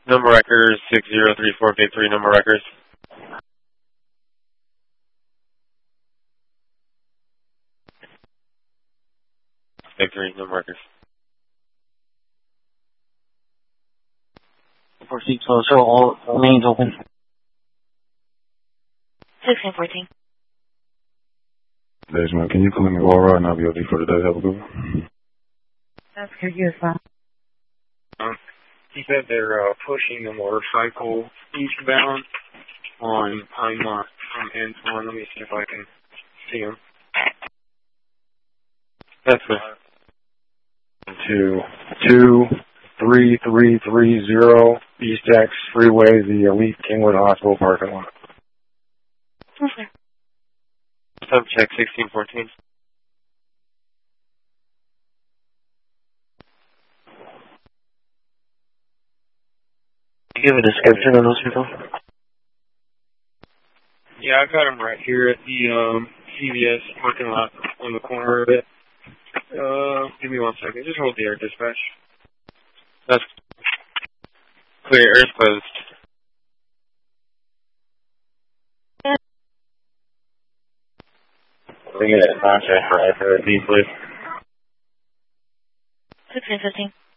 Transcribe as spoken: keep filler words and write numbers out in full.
Number records six zero three four Big three, number records. Big three, number records. Proceed to show all lanes open. sixteen fourteen. Desmond, can you call me Aura and I'll be O D for the day? Have a good one. That's good, you're fine. Um, he said they're uh, pushing the motorcycle eastbound on Pinemont from Antoine. Let me see if I can see him. That's good. To two three three three zero East X Freeway, the Elite Kingwood Hospital parking lot. Okay. Sub check sixteen fourteen. Give a description of those people. Yeah, I got him right here at the um, C V S parking lot on the corner of it. Uh, give me one second. Just hold the air dispatch. That's clear. Air's closed. We get a contract for F O D, please. sixteen fifteen.